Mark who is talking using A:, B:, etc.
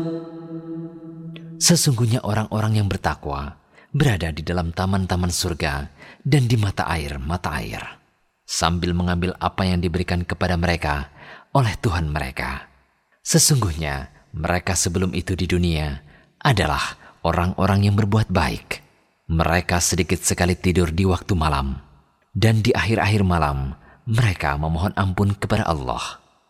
A: Sesungguhnya orang-orang yang bertakwa berada di dalam taman-taman surga dan di mata air, sambil mengambil apa yang diberikan kepada mereka oleh Tuhan mereka. Sesungguhnya mereka sebelum itu di dunia adalah orang-orang yang berbuat baik. Mereka sedikit sekali tidur di waktu malam, dan di akhir-akhir malam mereka memohon ampun kepada Allah.